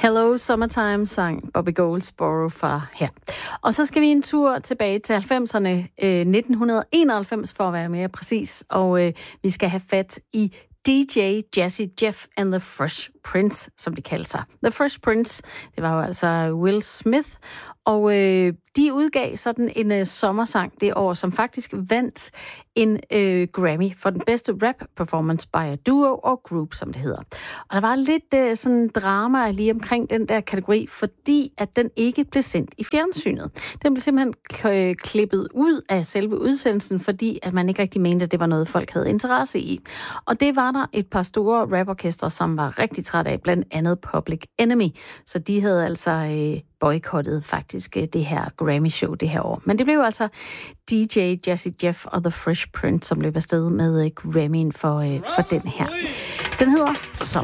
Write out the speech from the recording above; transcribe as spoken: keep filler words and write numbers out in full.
Hello Summertime sang Bobby Goldsboro fra her. Og så skal vi en tur tilbage til halvfemserne, øh, nitten enoghalvfems for at være mere præcis, og øh, vi skal have fat i D J Jazzy Jeff and the Fresh Prince, som de kalder sig. The Fresh Prince, det var jo altså Will Smith, og øh, de udgav sådan en øh, sommersang det år, som faktisk vandt en øh, Grammy for den bedste rap-performance by a duo og group, som det hedder. Og der var lidt øh, sådan drama lige omkring den der kategori, fordi at den ikke blev sendt i fjernsynet. Den blev simpelthen k- klippet ud af selve udsendelsen, fordi at man ikke rigtig mente, at det var noget, folk havde interesse i. Og det var der et par store raporkestre, som var rigtig træt af, blandt andet Public Enemy. Så de havde altså øh, boykottet faktisk øh, det her Grammy-show det her år. Men det blev jo altså D J Jazzy Jeff og The Fresh Prince, som løb afsted med øh, Grammy'en for, øh, for den her. Den hedder Sommer.